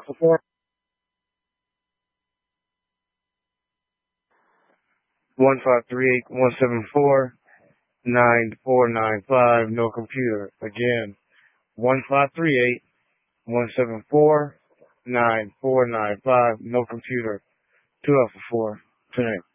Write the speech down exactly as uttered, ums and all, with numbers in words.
Alpha four. One five three eight one seven four nine four nine five. No computer. Again, one five three eight one seven four nine four nine five. No computer. Two Alpha four. Tonight.